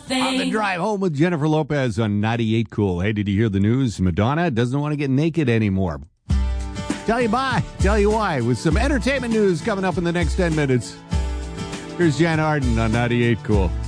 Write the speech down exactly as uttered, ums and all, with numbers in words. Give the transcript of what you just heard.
nothing. On the drive home with Jennifer Lopez on ninety-eight Cool. Hey, did you hear the news? Madonna doesn't want to get naked anymore. Tell you bye. Tell you why. With some entertainment news coming up in the next ten minutes. Here's Jan Arden on ninety-eight Cool.